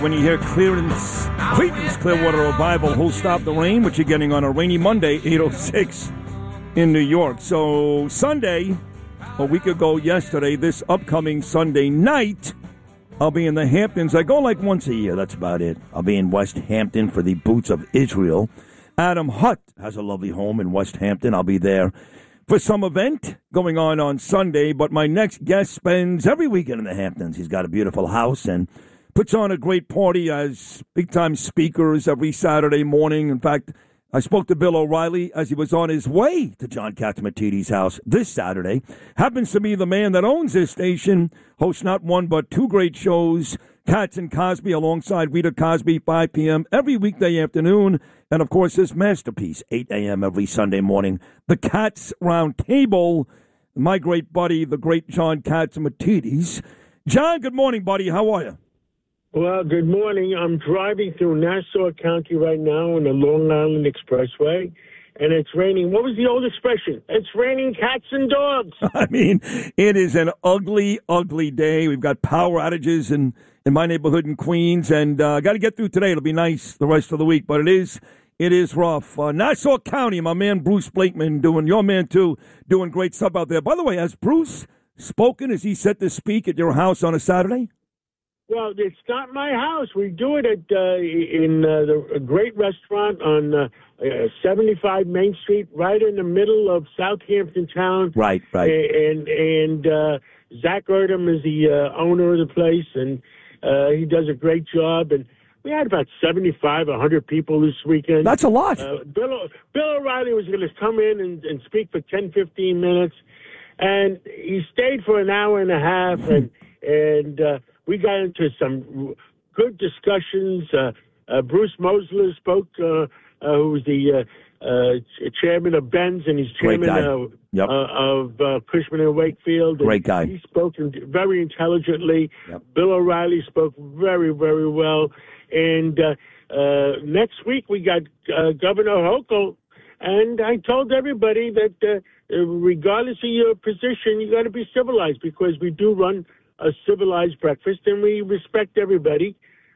When you hear Creedence Clearwater Revival, Who'll Stop the Rain, which you're getting on a rainy Monday, 8:06 in New York. So Sunday, a week ago yesterday, this upcoming Sunday night, I'll be in the Hamptons. I go like once a year, that's about it. I'll be in West Hampton for the Boots of Israel. Adam Hutt has a lovely home in West Hampton. I'll be there for some event going on Sunday, but my next guest spends every weekend in the Hamptons. He's got a beautiful house and puts on a great party as big-time speakers every Saturday morning. In fact, I spoke to Bill O'Reilly as he was on his way to John Catsimatidis' house this Saturday. Happens to be the man that owns this station, hosts not one but two great shows, Katz and Cosby alongside Rita Cosby, 5 p.m. every weekday afternoon. And, of course, his masterpiece, 8 a.m. every Sunday morning, the Katz Round Table. My great buddy, the great John Catsimatidis. John, good morning, buddy. How are you? Well, good morning. I'm driving through Nassau County right now on the Long Island Expressway, and it's raining. What was the old expression? It's raining cats and dogs. I mean, it is an ugly, ugly day. We've got power outages in my neighborhood in Queens, and got to get through today. It'll be nice the rest of the week, but it is rough. Nassau County, my man Bruce Blakeman, your man too, doing great stuff out there. By the way, has Bruce spoken? Is he set to speak at your house on a Saturday? Well, it's not my house. We do it in a great restaurant on 75 Main Street, right in the middle of Southampton town. Right. And Zach Erdem is the owner of the place, and he does a great job. And we had about 75, 100 people this weekend. That's a lot. Bill O'Reilly was going to come in and speak for 10, 15 minutes, and he stayed for an hour and a half, and we got into some good discussions. Bruce Mosler spoke, who was the chairman of Ben's, and he's chairman of Cushman and Wakefield. Great guy. He spoke very intelligently. Yep. Bill O'Reilly spoke very, very well. And next week we got Governor Hochul, and I told everybody that regardless of your position, you got to be civilized, because we do run a civilized breakfast, and we respect everybody.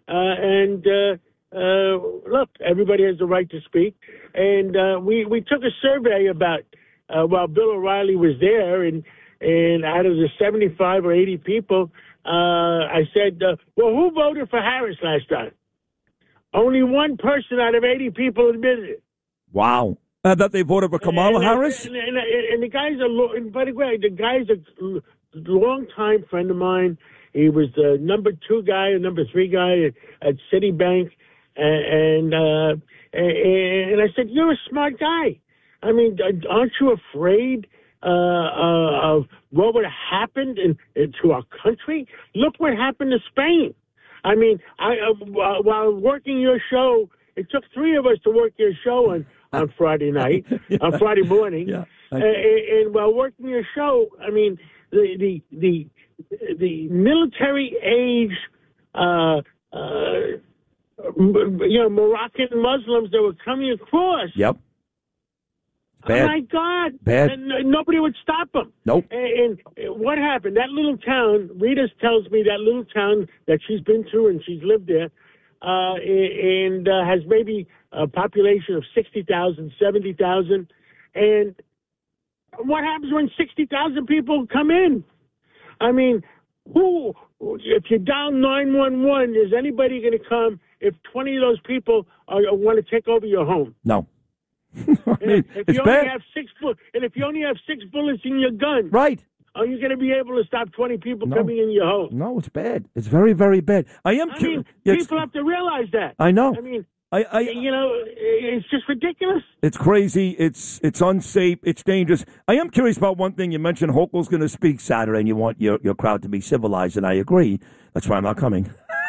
Look, everybody has the right to speak. And we took a survey about while Bill O'Reilly was there, and out of the 75 or 80 people, I said, well, who voted for Harris last time? Only one person out of 80 people admitted it. Wow. That they voted for Kamala Harris? And the guy's by the way, the guy's a long-time friend of mine. He was the number 2 guy and number 3 guy at Citibank. And I said, you're a smart guy. I mean, aren't you afraid of what would have happened to our country? Look what happened to Spain. I mean, while working your show, it took 3 of us to work your show on Friday night, on Friday morning. Yeah, and while working your show, I mean, the military age, Moroccan Muslims that were coming across. Yep. Bad. Oh my God! Bad. And nobody would stop them. Nope. And what happened? That little town, Rita tells me, that little town that she's been to and she's lived there, and has maybe a population of 60,000, 70,000. And what happens when 60,000 people come in? I mean, if you dial 911, is anybody going to come if 20 of those people want to take over your home? No. If you only have 6 bullets in your gun, right? Are you going to be able to stop 20 people coming in your home? No, it's bad. It's very, very bad. People have to realize that. I know. I mean, it's just ridiculous. It's crazy. It's unsafe. It's dangerous. I am curious about one thing. You mentioned Hochul's going to speak Saturday, and you want your crowd to be civilized, and I agree. That's why I'm not coming.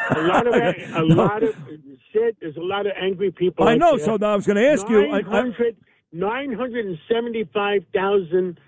There's a lot of angry people. I know. So now I was going to ask 975,000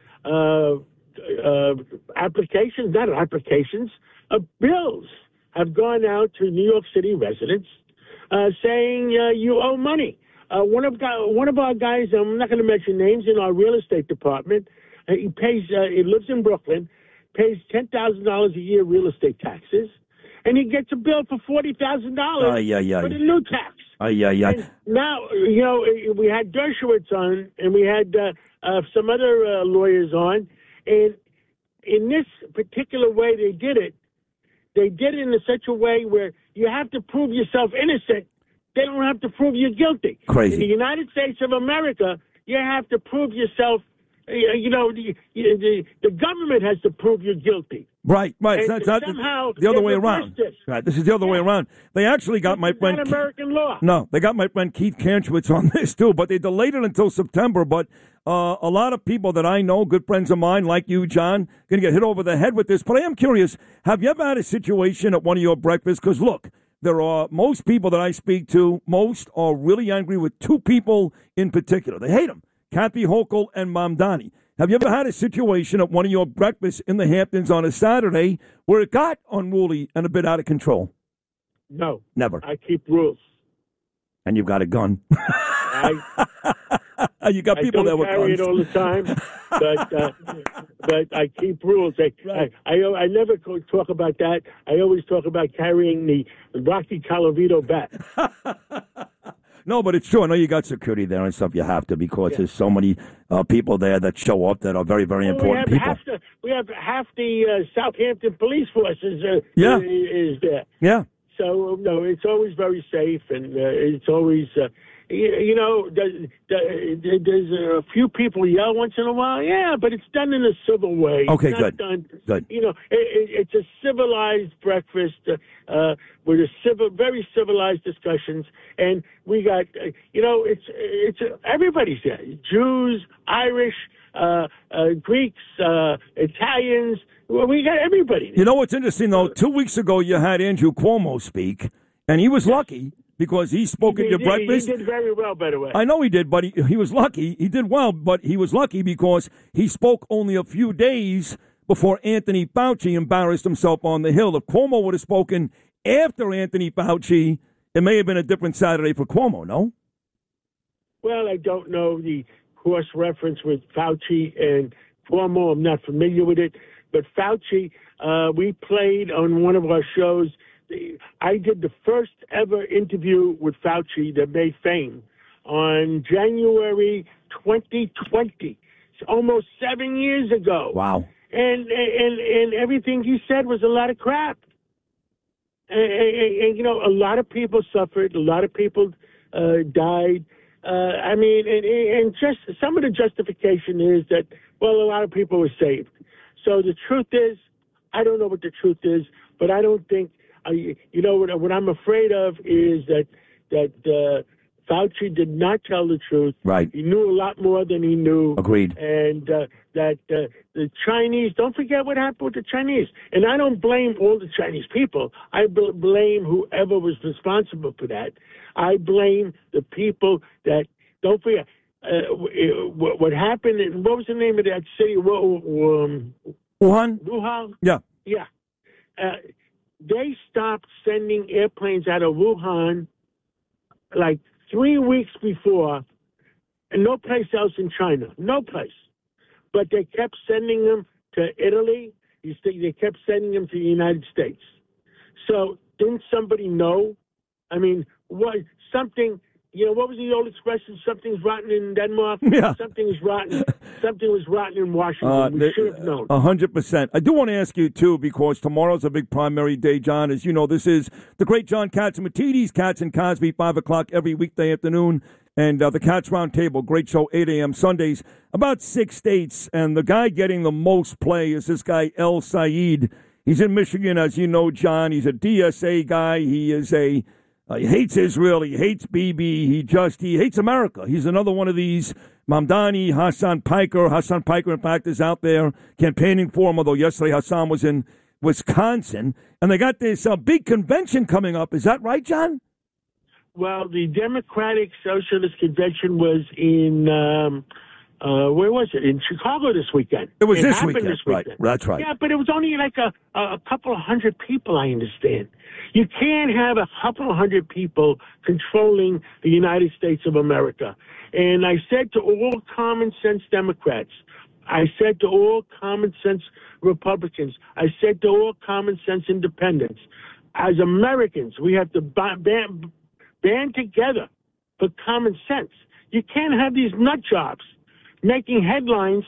bills have gone out to New York City residents saying you owe money. One of our guys, I'm not going to mention names, in our real estate department, he lives in Brooklyn, pays $10,000 a year real estate taxes. and he gets a bill for $40,000 for the new tax. And now, we had Dershowitz on, and we had some other lawyers on, and in this particular way they did it in such a way where you have to prove yourself innocent. They don't have to prove you're guilty. Crazy. In the United States of America, you have to prove yourself. The government has to prove you're guilty. Right. And That's somehow the other way around. This. Right. This is the other way around. They actually got my friend. Not American law. No, they got my friend Keith Kantrowitz on this too, but they delayed it until September. But a lot of people that I know, good friends of mine, like you, John, going to get hit over the head with this. But I am curious: have you ever had a situation at one of your breakfasts? Because look, there are most people that I speak to. Most are really angry with two people in particular. They hate them: Kathy Hochul and Mamdani. Have you ever had a situation at one of your breakfasts in the Hamptons on a Saturday where it got unruly and a bit out of control? No. Never. I keep rules. And you've got a gun. You got people that were carry it all the time, but I keep rules. I never talk about that. I always talk about carrying the Rocky Colavito bat. No, but it's true. I know you got security there and stuff. You have to because there's so many people there that show up that are very, very important people. We have half the Southampton police force is there. Yeah. So, no, it's always very safe, and it's always, there's a few people yell once in a while. Yeah, but it's done in a civil way. Okay, it's good. Good. It's a civilized breakfast with very civilized discussions, and we got, it's everybody's there. Jews, Irish, Greeks, Italians. Well, we got everybody. You know what's interesting, though? 2 weeks ago, you had Andrew Cuomo speak, and he was lucky because he spoke at your breakfast. He did very well, by the way. I know he did, but he was lucky. He did well, but he was lucky because he spoke only a few days before Anthony Fauci embarrassed himself on the Hill. If Cuomo would have spoken after Anthony Fauci, it may have been a different Saturday for Cuomo, no? Well, I don't know the cross-reference with Fauci and Cuomo. I'm not familiar with it. But Fauci, we played on one of our shows. I did the first ever interview with Fauci that made fame on January 2020. It's almost 7 years ago. Wow. And everything he said was a lot of crap. And a lot of people suffered. A lot of people died. And just some of the justification is that, well, a lot of people were saved. So the truth is, I don't know what the truth is, but I don't think, what I'm afraid of is that Fauci did not tell the truth. Right. He knew a lot more than he knew. Agreed. And that the Chinese, don't forget what happened with the Chinese. And I don't blame all the Chinese people. I blame whoever was responsible for that. I blame the people that, don't forget, what happened, what was the name of that city? Wuhan? Wuhan? Yeah. Yeah. They stopped sending airplanes out of Wuhan like 3 weeks before, and no place else in China. No place. But they kept sending them to Italy. They kept sending them to the United States. So didn't somebody know? I mean, what was the old expression? Something's rotten in Denmark. Yeah. Something was rotten in Washington. We should have known. 100%. I do want to ask you, too, because tomorrow's a big primary day, John. As you know, this is the great John Catsimatidis, Cats and Cosby, 5 o'clock every weekday afternoon. And the Cats Roundtable, great show, 8 a.m. Sundays, about 6 states. And the guy getting the most play is this guy, El Sayed. He's in Michigan, as you know, John. He's a DSA guy. He is he hates Israel. He hates Bibi. He hates America. He's another one of these Mamdani, Hassan Piker. Hassan Piker, in fact, is out there campaigning for him, although yesterday Hassan was in Wisconsin. And they got this big convention coming up. Is that right, John? Well, the Democratic Socialist Convention was in, where was it? In Chicago this weekend. It was this weekend. Right, that's right. Yeah, but it was only like a couple of hundred people, I understand. You can't have a couple of hundred people controlling the United States of America. And I said to all common sense Democrats, I said to all common sense Republicans, I said to all common sense independents, as Americans, we have to band together for common sense. You can't have these nut jobs making headlines.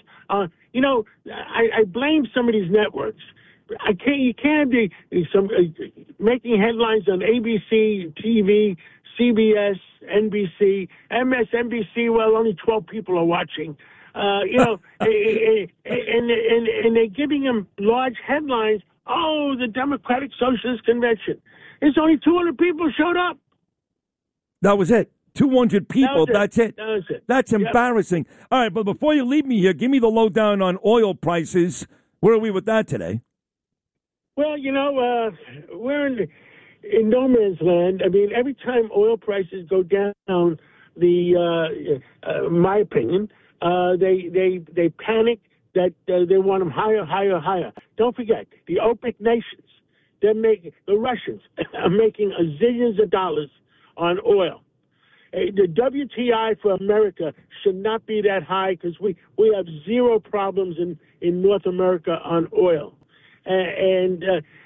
I blame some of these networks. You can't be making headlines on ABC, TV, CBS, NBC, MSNBC. Well, only 12 people are watching. And they're giving them large headlines. Oh, the Democratic Socialist Convention. It's only 200 people showed up. That was it. 200 people. That's it. That was it. That's embarrassing. Yep. All right, but before you leave me here, give me the lowdown on oil prices. Where are we with that today? Well, we're in no man's land. I mean, every time oil prices go down, my opinion, they panic that they want them higher, higher, higher. Don't forget, the OPEC nations, the Russians are making zillions of dollars on oil. The WTI for America should not be that high because we have zero problems in North America on oil. And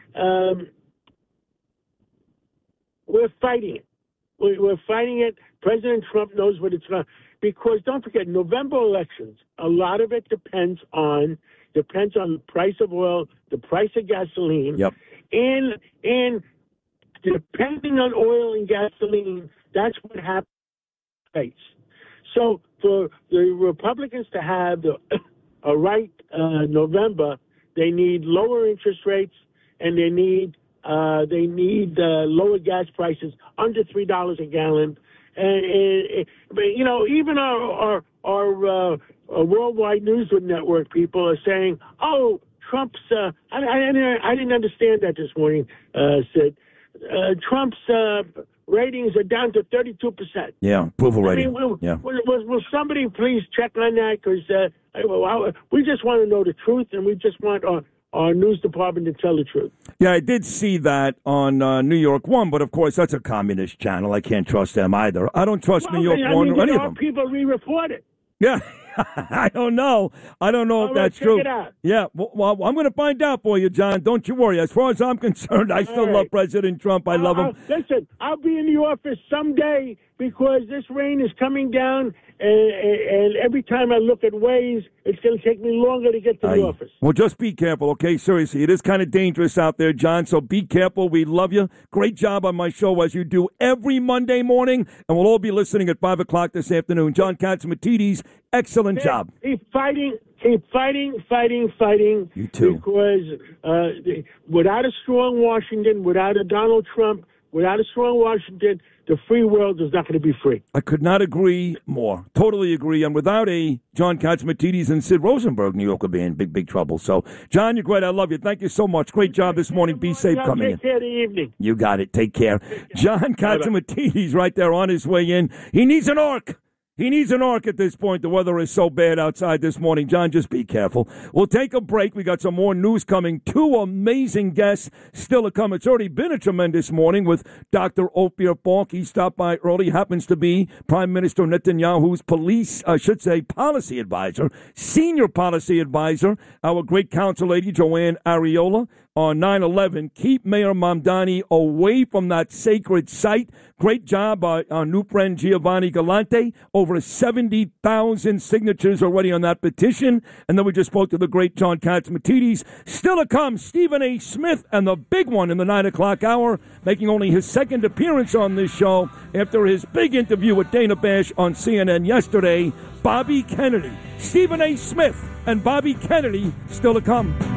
we're fighting it. We're fighting it. President Trump knows what it's going to, because don't forget, November elections, a lot of it depends on the price of oil, the price of gasoline. Yep. And depending on oil and gasoline, that's what happens. So for the Republicans to have a right November, they need lower interest rates and they need lower gas prices under $3 a gallon. And even our worldwide news network people are saying, "Oh, Trump's." I didn't understand that this morning, Sid. Trump's ratings are down to 32%. Yeah, approval rating. Will somebody please check on that? Because we just want to know the truth, and we just want our news department to tell the truth. Yeah, I did see that on New York One, but of course that's a communist channel. I can't trust them either. I don't trust New York One or any of them. People re-report it. Yeah. I don't know if that's true. Check it out. Yeah, well, I'm going to find out for you, John. Don't you worry. As far as I'm concerned, I still love President Trump. I love him. Listen, I'll be in the office someday because this rain is coming down, and every time I look at Waze, it's going to take me longer to get to the office. Well, just be careful, okay? Seriously, it is kind of dangerous out there, John, so be careful. We love you. Great job on my show, as you do every Monday morning, and we'll all be listening at 5 o'clock this afternoon. John Catsimatidis, excellent job. Keep fighting. You too. Because without a strong Washington, without a Donald Trump, without a strong Washington, the free world is not going to be free. I could not agree more. Totally agree. And without a John Catsimatidis and Sid Rosenberg, New York would be in big trouble. So, John, you're great. I love you. Thank you so much. Great job this morning. Be safe coming in. Take care of the evening. You got it. Take care. John Catsimatidis right there on his way in. He needs an arc. He needs an arc at this point. The weather is so bad outside this morning. John, just be careful. We'll take a break. We got some more news coming. Two amazing guests still to come. It's already been a tremendous morning with Dr. Ophir Falk. He stopped by early. Happens to be Prime Minister Netanyahu's policy advisor, senior policy advisor, our great counsel lady, Joanne Ariola. On 9/11, keep Mayor Mamdani away from that sacred site. Great job by our new friend Giovanni Galante. Over 70,000 signatures already on that petition. And then we just spoke to the great John Catsimatidis. Still to come, Stephen A. Smith, and the big one in the 9 o'clock hour, making only his second appearance on this show after his big interview with Dana Bash on CNN yesterday. Bobby Kennedy, Stephen A. Smith, and Bobby Kennedy still to come.